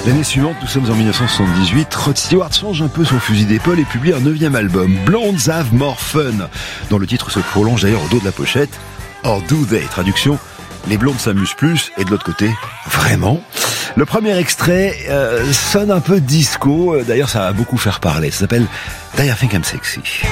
L'année suivante, nous sommes en 1978, Rod Stewart change un peu son fusil d'épaule et publie un 9e album, Blondes Have More Fun, dont le titre se prolonge d'ailleurs au dos de la pochette. Or do they, traduction, les blondes s'amusent plus, et de l'autre côté, vraiment. Le premier extrait sonne un peu disco, d'ailleurs ça va beaucoup faire parler, ça s'appelle Do You Think I'm Sexy.